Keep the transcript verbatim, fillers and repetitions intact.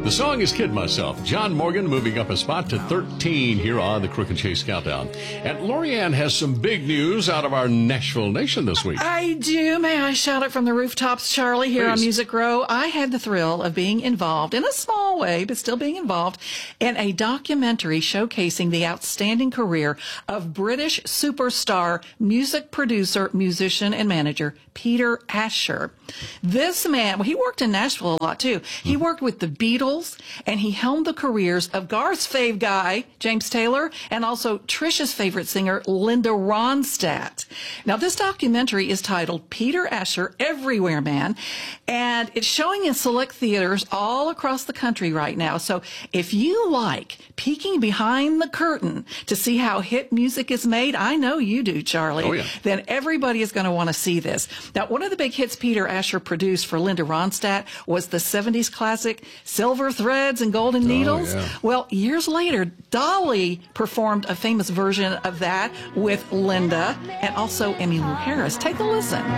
The song is Kid Myself. John Morgan moving up a spot to thirteen here on the Crook and Chase Countdown. And Lorianne has some big news out of our Nashville Nation this week. I do. May I shout it from the rooftops, Charlie, here Please. on Music Row? I had the thrill of being involved, in a small way, but still being involved, in a documentary showcasing the outstanding career of British superstar music producer, musician, and manager Peter Asher. This man, well, he worked in Nashville a lot, too. He worked with the Beatles, and he helmed the careers of Garth's fave guy, James Taylor, and also Trisha's favorite singer, Linda Ronstadt. Now, this documentary is titled Peter Asher, Everywhere Man, and it's showing in select theaters all across the country right now. So if you like peeking behind the curtain to see how hit music is made, I know you do, Charlie, oh, yeah. then everybody is going to want to see this. Now, one of the big hits Peter Asher produced for Linda Ronstadt was the seventies classic Silver Threads and Golden Needles. Oh, yeah. Well, years later, Dolly performed a famous version of that with Linda and also Emmylou Harris. Take a listen.